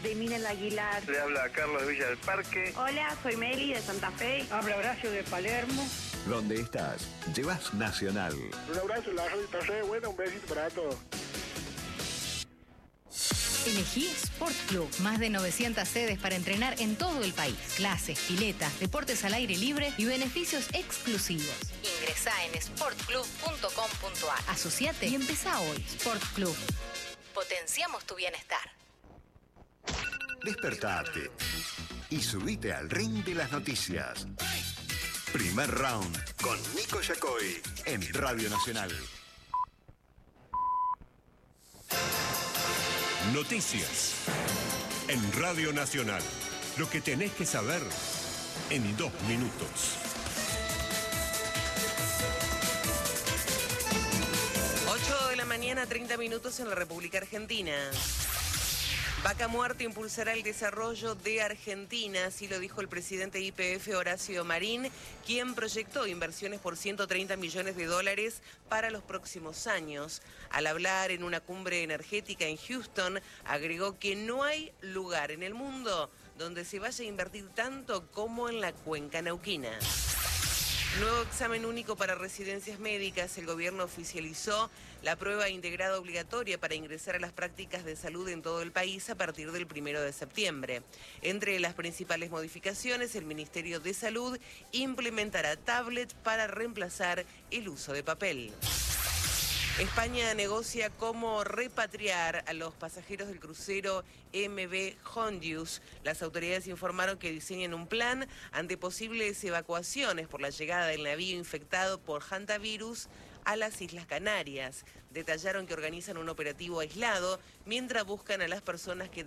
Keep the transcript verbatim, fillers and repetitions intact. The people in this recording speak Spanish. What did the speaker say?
De Minel Aguilar. Le habla Carlos de Villa del Parque. Hola, soy Meli de Santa Fe. Habla Horacio de Palermo. Donde estás, llevas Nacional. Un abrazo, la radio está re buena, un besito para todos. Elegí Sport Club. Más de novecientas sedes para entrenar en todo el país. Clases, piletas, deportes al aire libre y beneficios exclusivos. Ingresá en sport club punto com punto a r. Asociate y empezá hoy. Sport Club. Potenciamos tu bienestar. Despertate y subite al ring de las noticias. Primer round con Nico Yacoy en Radio Nacional. Noticias en Radio Nacional. Lo que tenés que saber en dos minutos. ocho de la mañana, treinta minutos en la República Argentina. Vaca Muerta impulsará el desarrollo de Argentina, así lo dijo el presidente de Y P F, Horacio Marín, quien proyectó inversiones por ciento treinta millones de dólares para los próximos años. Al hablar en una cumbre energética en Houston, agregó que no hay lugar en el mundo donde se vaya a invertir tanto como en la cuenca neuquina. Nuevo examen único para residencias médicas. El gobierno oficializó la prueba integrada obligatoria para ingresar a las prácticas de salud en todo el país a partir del primero de septiembre. Entre las principales modificaciones, el Ministerio de Salud implementará tablets para reemplazar el uso de papel. España negocia cómo repatriar a los pasajeros del crucero M V Hondius. Las autoridades informaron que diseñan un plan ante posibles evacuaciones por la llegada del navío infectado por hantavirus a las Islas Canarias. Detallaron que organizan un operativo aislado mientras buscan a las personas que